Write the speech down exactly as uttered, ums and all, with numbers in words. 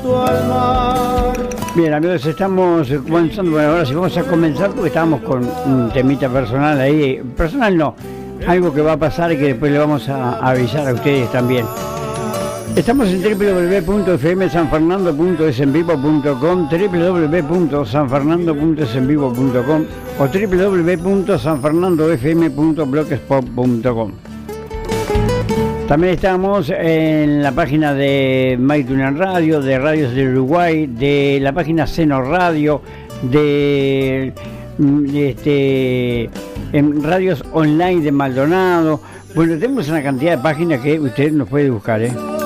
junto al mar. Bien, amigos, estamos comenzando. Bueno, ahora sí vamos a comenzar porque estábamos con un temita personal ahí. Personal no, algo que va a pasar y que después le vamos a, a avisar a ustedes también. Estamos en w w w punto f m san fernando punto es en vivo punto com, w w w punto san fernando punto es en vivo punto com o w w w punto san fernando f m punto blogspot punto com. También estamos en la página de MyTuner Radio, de Radios del Uruguay, de la página Seno Radio, de, de este, en Radios Online de Maldonado. Bueno, tenemos una cantidad de páginas que usted nos puede buscar, ¿eh?